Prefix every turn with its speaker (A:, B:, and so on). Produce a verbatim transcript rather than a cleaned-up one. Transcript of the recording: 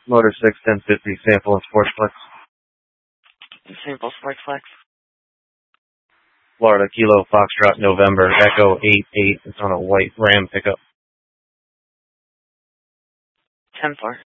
A: Motor six ten fifty, sample and Sportsplex.
B: Sample Sportsplex.
A: Florida Kilo Foxtrot November Echo eight eight. It's on a white Ram pickup.
B: ten four.